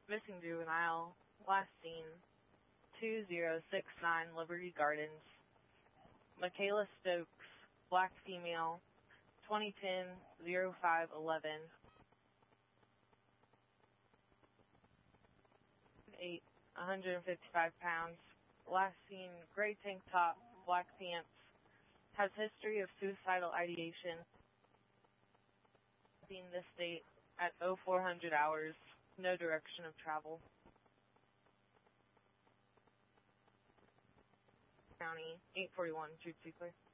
Missing juvenile. Last seen 2069 Liberty Gardens. Michaela Stokes, black female, 2010-05-11. 8, 155 pounds. Last seen gray tank top, black pants. Has history of suicidal ideation. Seen this date at 0400 hours. No direction of travel. County 841, Troop 2 clear.